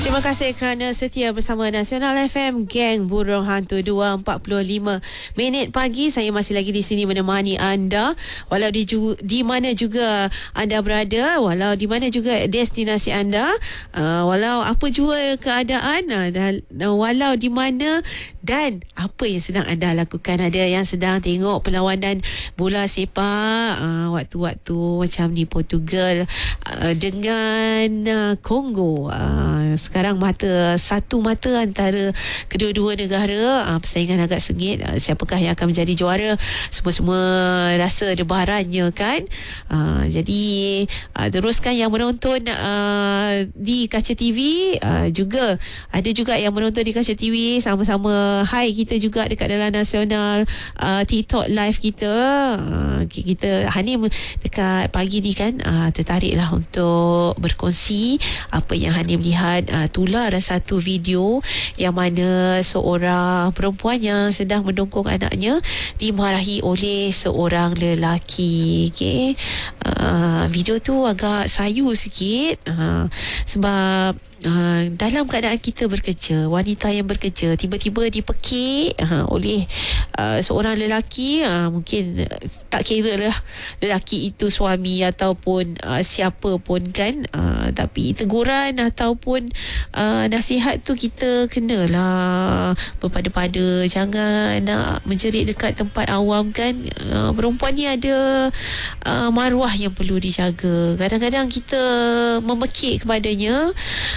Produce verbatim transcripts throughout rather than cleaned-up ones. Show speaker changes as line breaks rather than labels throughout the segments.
Terima kasih kerana setia bersama Nasional F M, Geng Burung Hantu. Dua empat puluh lima minit pagi. Saya masih lagi di sini menemani anda, walau di, ju- di mana juga anda berada, walau di mana juga destinasi anda, uh, walau apa jua keadaan, uh, dan uh, walau di mana dan apa yang sedang anda lakukan. Ada yang sedang tengok perlawanan bola sepak uh, waktu-waktu macam ni, Portugal uh, dengan uh, Kongo. Uh, sekarang mata satu mata antara kedua-dua negara, uh, persaingan agak sengit. Uh, siapakah yang akan menjadi juara? Semua-semua rasa debarannya kan. Uh, jadi uh, teruskan yang menonton uh, di kaca T V, uh, juga ada juga yang menonton di kaca T V. Sama-sama hai kita juga dekat dalam Nasional uh, TikTok live kita. Uh, kita Hanim dekat pagi ni kan uh, tertarik lah untuk berkongsi apa yang Hanim lihat. Uh, tular satu video yang mana seorang perempuan yang sedang mendongkong anaknya dimarahi oleh seorang lelaki. Okay. Uh, video tu agak sayu sikit uh, sebab Uh, dalam keadaan kita bekerja, wanita yang bekerja tiba-tiba dipekik uh, oleh uh, seorang lelaki. uh, mungkin uh, tak kira lah lelaki itu suami ataupun uh, siapa pun kan, uh, tapi teguran ataupun uh, nasihat tu kita kenalah berpada-pada. Jangan nak menjerit dekat tempat awam kan. uh, perempuan ni ada uh, maruah yang perlu dijaga. Kadang-kadang kita memekik kepadanya,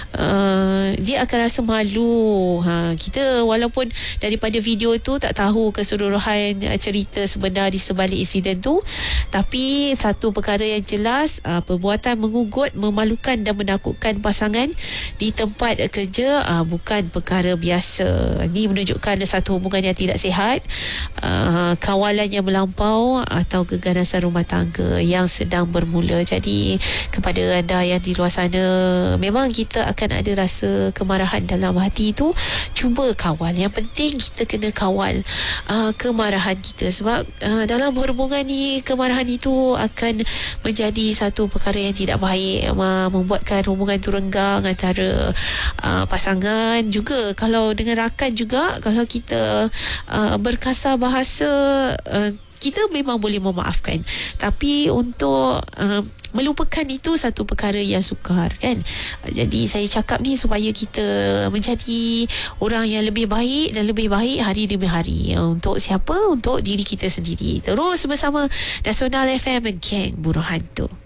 Uh, dia akan rasa malu. Ha, kita walaupun daripada video tu tak tahu keseluruhan uh, cerita sebenar di sebalik insiden tu, tapi satu perkara yang jelas, uh, perbuatan mengugut, memalukan dan menakutkan pasangan di tempat kerja uh, bukan perkara biasa. Ini menunjukkan satu hubungan yang tidak sihat, uh, kawalan yang melampau atau keganasan rumah tangga yang sedang bermula. Jadi kepada anda yang di luar sana, memang kita akan ada rasa kemarahan dalam hati tu, cuba kawal. Yang penting kita kena kawal uh, kemarahan kita, sebab uh, dalam hubungan ni kemarahan itu akan menjadi satu perkara yang tidak baik, uh, membuatkan hubungan tu renggang antara uh, pasangan. Juga kalau dengan rakan juga, kalau kita uh, berkasar bahasa, uh, kita memang boleh memaafkan, tapi untuk uh, melupakan itu satu perkara yang sukar kan. Jadi saya cakap ni supaya kita menjadi orang yang lebih baik dan lebih baik hari demi hari. Untuk siapa? Untuk diri kita sendiri. Terus bersama Nasional F M, Geng Burung Hantu.